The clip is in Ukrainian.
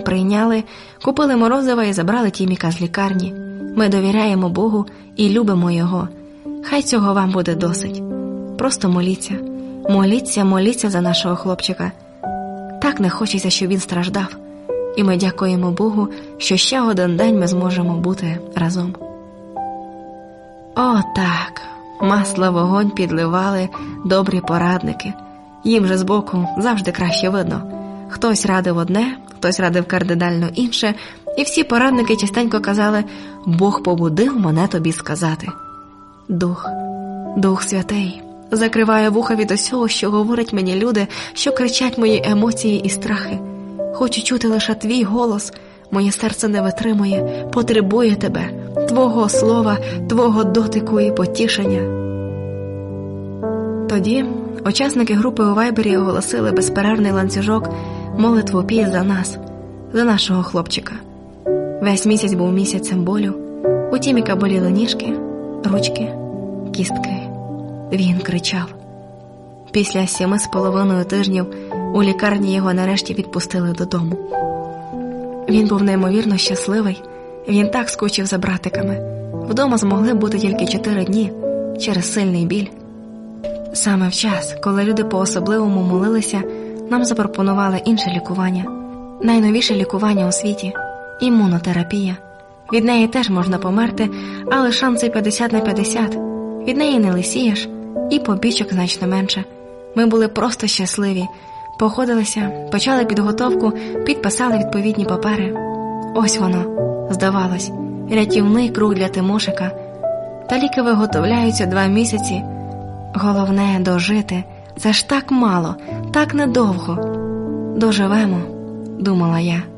прийняли, купили морозива і забрали Тіміка з лікарні. Ми довіряємо Богу і любимо Його. Хай цього вам буде досить. Просто моліться. Моліться за нашого хлопчика. Так не хочеться, щоб він страждав. І ми дякуємо Богу, що ще один день ми зможемо бути разом. О, так, масло в вогонь підливали добрі порадники. Їм же збоку завжди краще видно. Хтось радив одне, хтось радив кардинально інше, і всі порадники частенько казали: «Бог побудив мене тобі сказати». Дух Святий закриває вуха від усього, що говорять мені люди, що кричать мої емоції і страхи. Хочу чути лише твій голос, моє серце не витримує, потребує тебе, твого слова, твого дотику і потішення. Тоді учасники групи у Вайбері оголосили безперервний ланцюжок молитву піс за нас, за нашого хлопчика. Весь місяць був місяцем болю. У Тіміка боліли ніжки, ручки, кістки. Він кричав. Після 7,5 тижнів у лікарні його нарешті відпустили додому. Він був неймовірно щасливий. Він так скучив за братиками. Вдома змогли бути тільки 4 дні через сильний біль. Саме в час, коли люди по-особливому молилися, нам запропонували інше лікування. Найновіше лікування у світі – імунотерапія. Від неї теж можна померти, але шанси 50/50. Від неї не лисієш, і побічок значно менше. Ми були просто щасливі. Походилися, почали підготовку, підписали відповідні папери. Ось воно, здавалось, рятівний круг для Тимошика. Та ліки виготовляються 2 місяці. Головне – дожити. Це ж так мало, так недовго. Доживемо, думала я.